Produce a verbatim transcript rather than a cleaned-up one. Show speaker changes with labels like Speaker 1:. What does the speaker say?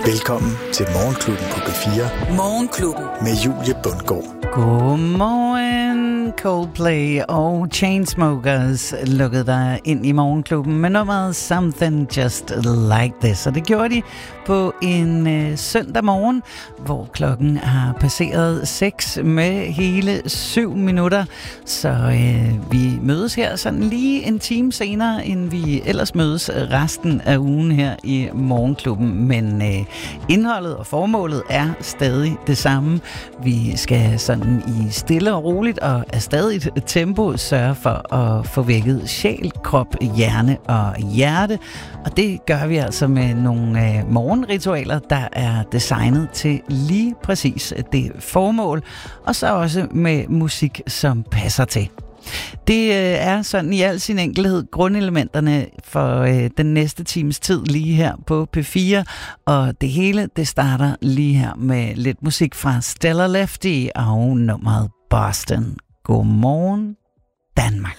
Speaker 1: Velkommen til Morgenklubben på P fire.
Speaker 2: Morgenklubben.
Speaker 1: Med Julie Bundgaard.
Speaker 3: Godmorgen, Coldplay og Chainsmokers lukkede der ind i Morgenklubben med nummeret Something Just Like This. Og det gjorde de på en øh, søndag morgen, hvor klokken har passeret seks med hele syv minutter. Så øh, vi mødes her sådan lige en time senere, end vi ellers mødes resten af ugen her i Morgenklubben. Men øh, indholdet og formålet er stadig det samme. Vi skal sådan i stille og roligt og af stadigt tempo sørge for at få vækket sjæl, krop, hjerne og hjerte. Og det gør vi altså med nogle øh, morgenritualer, der er designet til lige præcis det formål. Og så også med musik, som passer til. Det øh, er sådan i al sin enkelhed grundelementerne for øh, den næste times tid lige her på P fire, og det hele det starter lige her med lidt musik fra Stella Lefty og nummeret Boston. Godmorgen, Danmark.